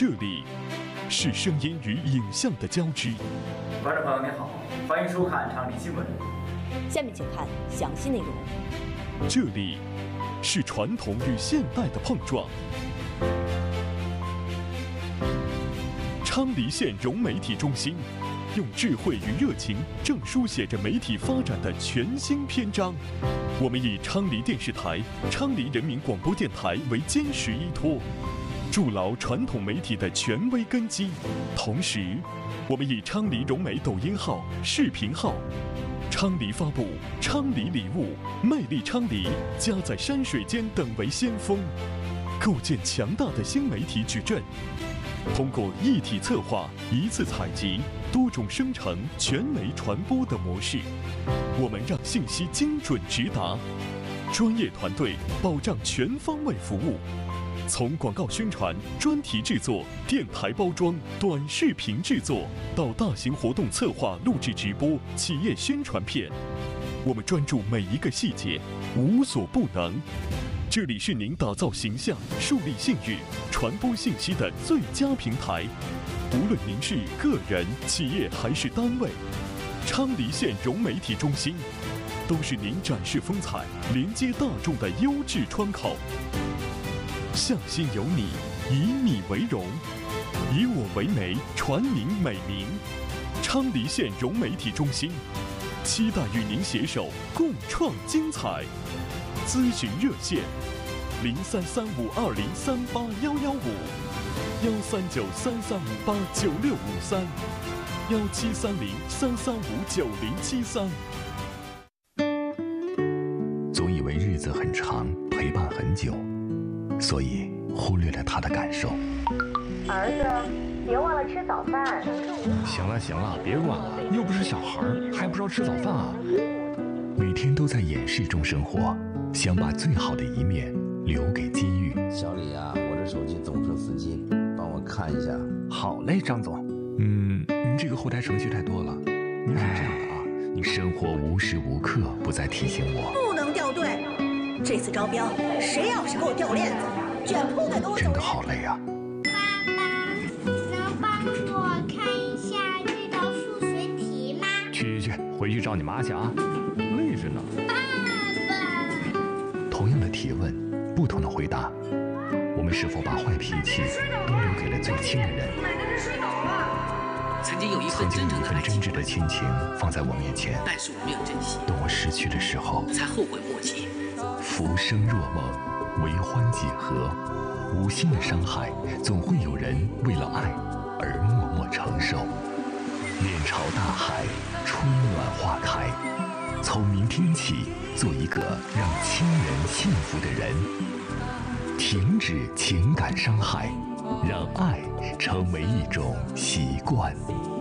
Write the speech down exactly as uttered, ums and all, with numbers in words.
这里是声音与影像的交织。 观众朋友您好，欢迎收看昌黎新闻。 下面请看详细内容。 这里是传统与现代的碰撞。昌黎县融媒体中心用智慧与热情，正书写着媒体发展的全新篇章。我们以昌黎电视台、昌黎人民广播电台为坚实依托，筑牢传统媒体的权威根基。同时，我们以昌黎融媒抖音号、视频号、昌黎发布、昌黎礼物、魅力昌黎、家在山水间等为先锋，构建强大的新媒体矩阵。通过一体策划、一次采集、多种生成、全媒传播的模式，我们让信息精准直达，专业团队保障全方位服务。从广告宣传、专题制作、电台包装、短视频制作，到大型活动策划、录制直播、企业宣传片，我们专注每一个细节，无所不能。这里是您打造形象、树立信誉、传播信息的最佳平台。无论您是个人、企业还是单位，昌黎县融媒体中心都是您展示风采、连接大众的优质窗口。向心有你，以你为荣，以我为媒，传您美名。昌黎县融媒体中心，期待与您携手共创精彩。咨询热线：零三三五二零三八幺幺五，幺三九三三五八九六五三，幺七三零三三五九零七三。 总以为日子很长，陪伴很久，所以忽略了他的感受。 儿子，别忘了吃早饭。 行了行了，别管了，又不是小孩，还不知道吃早饭啊？ 每天都在掩饰中生活，想把最好的一面留给机遇。 小李啊，我这手机总是死机，帮我看一下。 好嘞，张总。 嗯，您这个后台程序太多了。您是这样的啊，你生活无时无刻不在提醒我， 不能掉队。这次招标，谁要是给我掉链子，卷铺盖都真的好累啊。 爸爸，能帮我看一下这道数学题吗？ 去去去，回去找你妈去啊，累着呢。 爸爸。 同样的提问，不同的回答，我们是否把坏脾气都留给了最亲的人？ 曾经有一份曾经有一真正的份真挚的亲情放在我面前， 但是我没有珍惜， 等我失去的时候， 才后悔莫及。 浮生若梦，为欢几何？无心的伤害，总会有人为了爱而默默承受。面朝大海，春暖花开。从明天起，做一个让亲人幸福的人。停止情感伤害，让爱成为一种习惯。